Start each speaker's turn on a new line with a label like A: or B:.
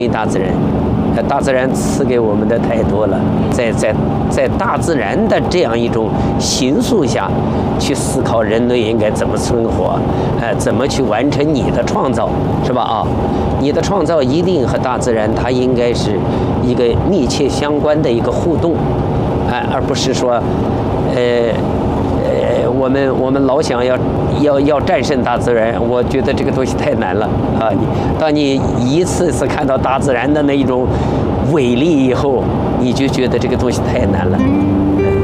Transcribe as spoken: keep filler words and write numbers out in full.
A: 大自然，呃，大自然赐给我们的太多了，在在在大自然的这样一种形塑下，去思考人类应该怎么生活，呃，怎么去完成你的创造，是吧？啊，你的创造一定和大自然它应该是一个密切相关的一个互动，哎、呃，而不是说，呃。呃，我们我们老想要要要战胜大自然，我觉得这个东西太难了啊！你当你一次次看到大自然的那一种伟力以后，你就觉得这个东西太难了。